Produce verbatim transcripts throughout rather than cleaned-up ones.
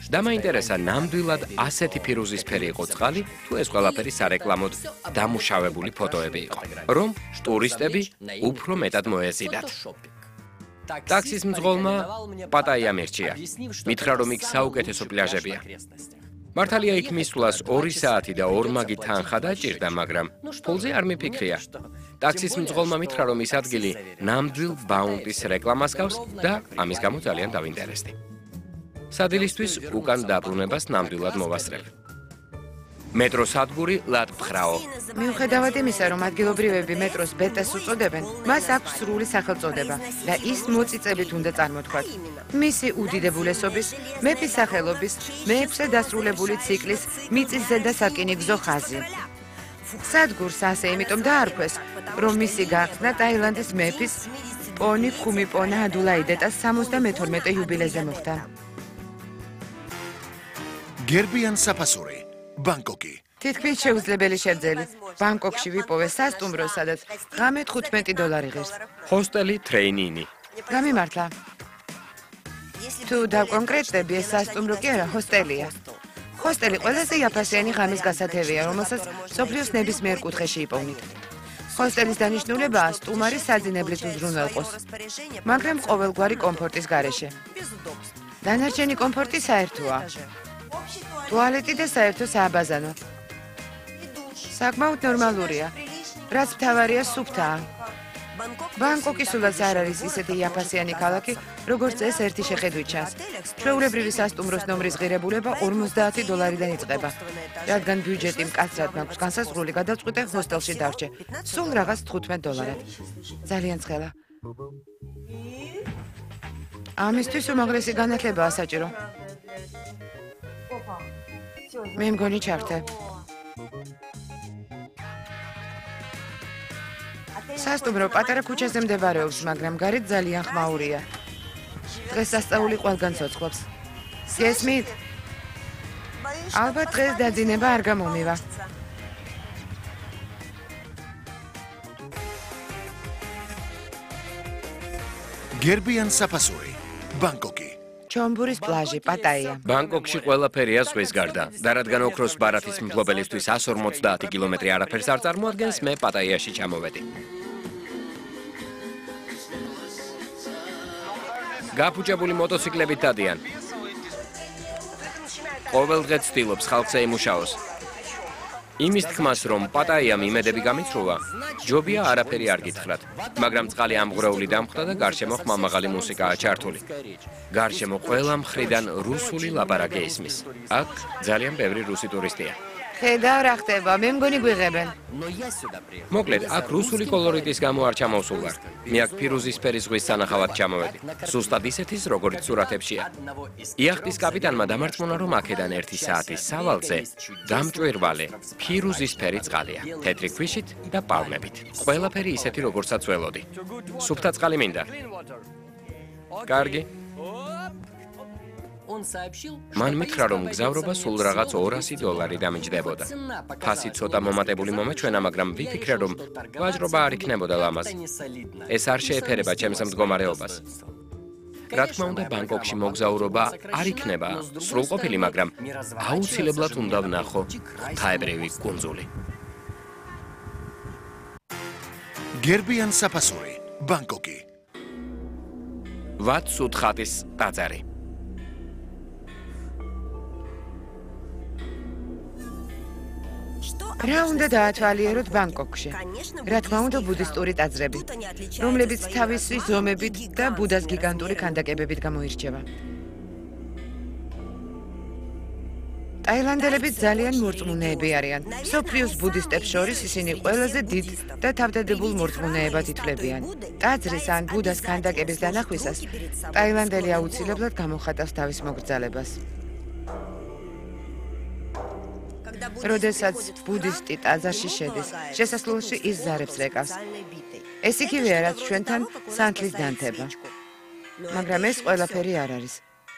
დამაინტერესა ნამდვილად ასეთი ფირუზისფერი იყო წყალი, თუ ეს ყველაფერი სარეკლამოდ დამუშავებული ფოტოები იყო, რომ ტურისტები უფრო მეტად მოეზიდათ. ტაქსის მძღოლმა პატაიამ ერჩია. მითხრა, რომ იქ საუკეთესო პლაჟებია. მართალია იქ მისვლას ორი საათი და ორმაგი თანხა დაჭირდა, მაგრამ ფულზე არ მიფიქრია. ტაქსის მძღოლმა მითხრა, რომ ის ადგილი ნამდვილ ბაუნტის რეკლამას გავს და ამის გამო ძალიან დავინტერესდი. სადილისთვის უკან დაბრუნებას ნამდვილად მოვასწრებ. მეტროს სადგური ლატფხრაო. მიუხედავად იმისა, რომ ადგილობრივები მეტროს ბეტას უწოდებენ, მას აქვს სრული სახელწოდება და ის მოწიწებით უნდა წარმოთქვათ. მისი უდიდებულესობის, მეფის სახელობის, მეექვსე დასრულებული ციკლის მიწისზედა და სარკინიგზო ხაზი. სადგურს ასე იმიტომ დაარქვეს, რომ მისი გახსნა ტაილანდის მეფის პონი ქუმიპონა ადულაიდეტას სამოცდამეთორმეტე იუბილეზე მოხდა. გერბიან საფასური, ბანგკოკი. თითქმის შეუძლებელი შერძელი. ბანგკოკში ვიპოვე სასტუმრო, სადაც ღამე თხუთმეტი დოლარი ღირს. ჰოსტელი ტრეინინი. გამიმართლა. თუ დავკონკრეტდები, ეს სასტუმრო კი არა, ჰოსტელია. ჰოსტელი ყველაზე იაფასიანი ღამის გასათევია, რომელსაც მსოფლიოს ნებისმიერ კუთხეში იპოვნით. ჰოსტელის დანიშნულებაა სტუმარი საძინებლით უზრუნველყოს, მაგრამ ყოველგვარი კომფორტის გარეშე. დანარჩენი კომფორტი საერთოა. ტუალეტი და საერთო სააბაზანო. საკმაოდ ნორმალურია, რაც მთავარია სუფთაა. ბანგკოკი სულაც არ არის ისეთი იაფასიანი ქალაქი, როგორც ეს ერთი შეხედვით ჩანს. ჩვეულებრივი სასტუმროს ნომრის ღირებულება ორმოცდაათი დოლარიდან იწყება, რადგან ბიუჯეტი მკაცრად მაქვს განსაზღვრული, გადავწყვიტე ჰოსტელში დარჩე. სულ რაღაც თხუთმეტ დოლარად. ძალიან ცხელა. ამისთვის უმაღლესი განათლებაა საჭირო. მე მგონი ჩართე. სასტუმრო პატარა ქუჩაზე მდებარეობს, მაგრამ გარეთ ძალიან ხმაურია. დღესასწაული ყველგან ცოცხლობს. სიესმით? ალბათ დღეს დაძინება არ გამომივა. გერბიან საფასური, ბანგკოკი. ჩომბურის პლაჟი, პატაია. ბანგკოკში ყველაფერია ზღვის გარდა და რადგან ოქროს ბარათის მფლობელისთვის εκατს ორმოცდაათი კილომეტრი არაფერს არ წარმოადგენს, მე პატაიაში ჩამოვედი. გაფუჭებული მოტოციკლებით დადიან. ყოველდღე ცდილობს ხალხს ეიმუშაოს. იმის თქმას, რომ პატაიამ იმედები გამიცრუვა, ჯობია არაფერი არ გითხრათ, მაგრამ წყალი ამღვრეული დამხვდა და გარშემო ხმამაღალი მუსიკაა ჩართული. გარშემო ყველა მხრიდან რუსული ლაპარაკი ისმის. აქ ძალიან ბევრი რუსი ტურისტია. ხედავ რა ხდება, მე მგონი გვიღებენ. მოკლედ, აქ რუსული კოლორიტის გამო არ ჩამოვსულ ვარ. მე აქ ფირუზისფერი ზღვის სანახავად ჩამოვედი. სუსტად ისეთის, როგორც სურათებშია. იახტის კაპიტანმა დამარწმუნა, რომ აქედან ერთი საათის სავალზე გამჭვირვალე ფირუზისფერი წყალია, თეთრი ქვიშით და პალმებით. ყველაფერი ისეთი, როგორცაც ველოდი. სუფთა წყალი მინდა. კარგი. მან მითხრა, რომ გზავრობა სულ რაღაც ორასი დოლარი დამიჯდებოდა. ფასი ცოტა მომატებული მომეჩვენა, მაგრამ ვიფიქრე, რომ ვაჭრობა არ იქნებოდა ლამაზი. ეს არ შეეფერება ჩემს მდგომარეობას. რა თქმა უნდა, ბანგკოკში მოგზაურობა არ იქნება სრულყოფილი, მაგრამ აუცილებლად უნდა ვნახო ღვთაებრივი კუნძული. გერბიან საფასური, ბანგკოკი. ვატ სუთხატის ტაძარი. რა უნდა დაათვალიეროთ ბანგკოკში? რა თქმა უნდა, ბუდისტური ტაძრები, რომლებიც თავისი ზომებით და ბუდას გიგანტური ქანდაკებებით გამოირჩევა. ტაილანდელები ძალიან მორწმუნეები არიან. მსოფლიოს ბუდისტებს შორის ისინი ყველაზე დიდ და თავდადებულ მორწმუნეებად ითვლებიან. ტაძრის ან ბუდას ქანდაკების დანახვისას ტაილანდელი აუცილებლად გამოხატავს თავის მოგრძალებას. როდესაც ბუდისტი ტაძარში შედის, შესასვლელში ის ზარებს რეკავს. ეს იგივეა, რაც ჩვენთან სანთლის დანთება. მაგრამ ეს ყველაფერი არ არის.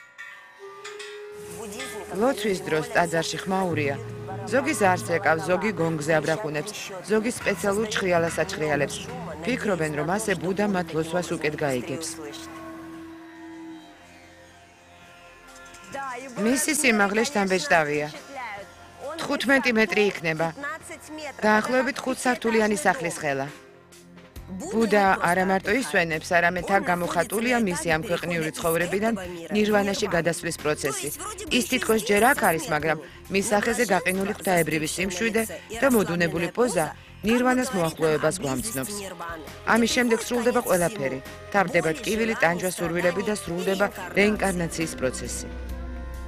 ლოცვის დროს ტაძარში ხმაურია. ზოგი ზარს რეკავს, ზოგი გონგზე აბრახუნებს, ზოგი სპეციალურ ჩხრიალას აჩხრიალებს. ფიქრობენ, რომ ასე ბუდა მათ ლოცვას უკეთ გაიგებს. მისი სიმაღლე შთამბეჭდავია. თხუთმეტი მეტრი იქნება. დაახლოებით ხუთსართულიანი სახლის ხელა. ბუდა არა მარტო ისვენებს, არამედ აქ გამოხატულია მისი ამ ქვეყნიური ცხოვრებიდან ნირვანაში გადასვლის პროცესი. ის თითქოს ჯერ აქ არის, მაგრამ მის სახეზე გაყინული ღვთაებრივი სიმშვიდე და მოდუნებული პოზა ნირვანას მოახლოებას გვამცნობს. ამის შემდეგ სრულდება ყველაფერი. თავდება ტკივილი, ტანჯვა, სურვილები და სრულდება რეინკარნაციის პროცესი.